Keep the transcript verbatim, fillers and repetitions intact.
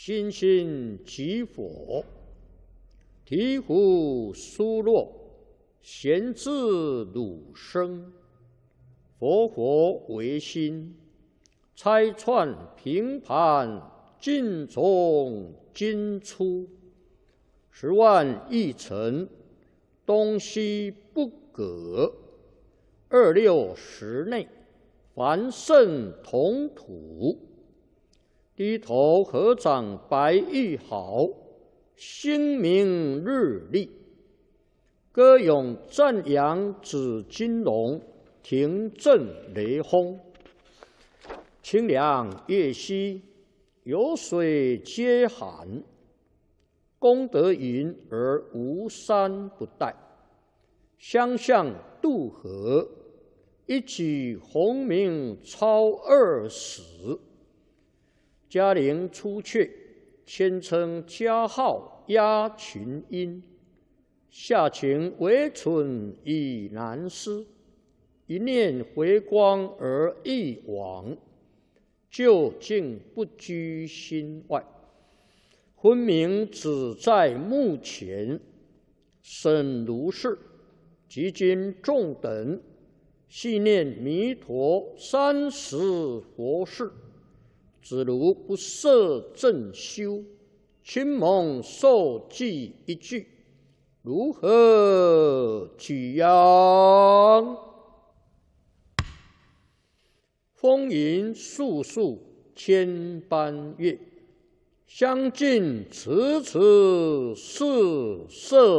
心心即佛，醍醐疏落，贤自汝生。佛佛唯心，拆穿平盘，尽从今出。十万亿尘，东西不隔。二六时内，凡圣同土。低头合掌白玉毫，星明日丽。歌咏赞扬紫金龙，庭震雷轰。清凉月兮，有水皆寒。功德云而无山不殆。相向渡河，一举鸿名超二十。嘉陵出阙，谦称嘉号压群英。下情惟存已难思，一念回光而一往，究竟不居心外。昏明只在目前，审如是，即今众等细念弥陀三十佛事。只如不摄正修，亲蒙受记一句，如何举扬？风云素素千般月，相近迟迟是色。